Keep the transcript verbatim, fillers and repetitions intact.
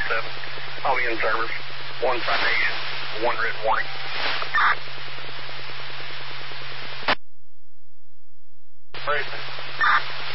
seven. I'll be in service. One citation, one written warning. Racing.